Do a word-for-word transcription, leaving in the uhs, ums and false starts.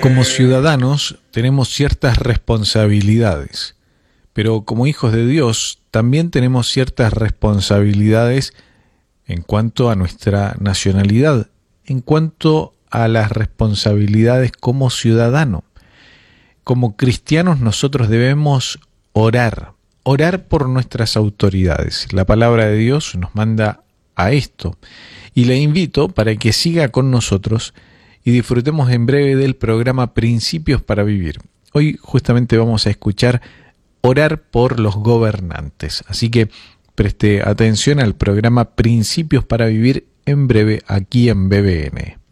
Como ciudadanos tenemos ciertas responsabilidades, pero como hijos de Dios también tenemos ciertas responsabilidades en cuanto a nuestra nacionalidad, en cuanto a las responsabilidades como ciudadano. Como cristianos nosotros debemos orar, orar por nuestras autoridades. La palabra de Dios nos manda a esto y le invito para que siga con nosotros y disfrutemos en breve del programa Principios para Vivir. Hoy justamente vamos a escuchar orar por los gobernantes, así que preste atención al programa Principios para Vivir en breve aquí en B B N.